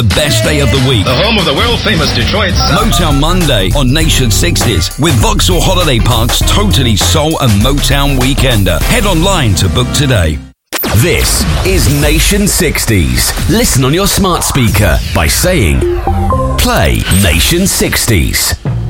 The best day of the week. The home of the world-famous Detroit sound. Motown Monday on Nation 60s with Vauxhall Holiday Park's totally soul and Motown Weekender. Head online to book today. This is Nation 60s. Listen on your smart speaker by saying, play Nation 60s.